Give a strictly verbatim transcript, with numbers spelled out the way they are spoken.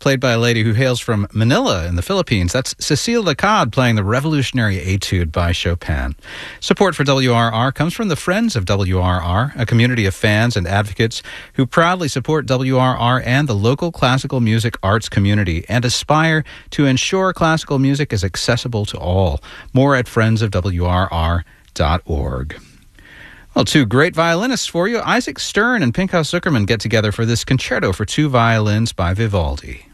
played by a lady who hails from Manila in the Philippines. That's Cecile Lacad playing the Revolutionary Etude by Chopin. Support for W R R comes from the Friends of W R R, a community of fans and advocates who proudly support W R R and the local classical music arts community and aspire to ensure classical music is accessible to all. More at friends of W R R dot org. Well, two great violinists for you. Isaac Stern and Pinchas Zukerman get together for this concerto for two violins by Vivaldi.